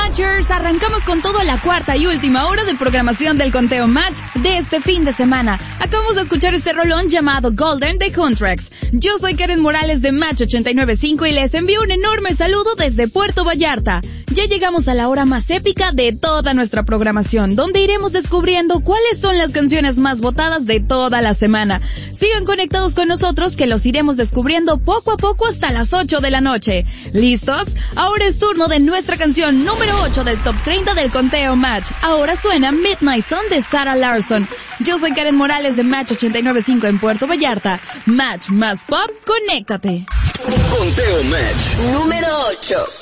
Matchers, arrancamos con todo la cuarta y última hora de programación del Conteo Match de este fin de semana. Acabamos de escuchar este rolón llamado Golden de Huntrax. Yo soy Karen Morales de Match 89.5 y les envío un enorme saludo desde Puerto Vallarta. Ya llegamos a la hora más épica de toda nuestra programación, donde iremos descubriendo cuáles son las canciones más votadas de toda la semana. Sigan conectados con nosotros que los iremos descubriendo poco a poco hasta las 8 de la noche. ¿Listos? Ahora es turno de nuestra canción número 8 del Top 30 del Conteo Match. Ahora suena Midnight Sun de Sarah Larsson. Yo soy Karen Morales de Match 89.5 en Puerto Vallarta. Match más pop, conéctate. Conteo Match número 8.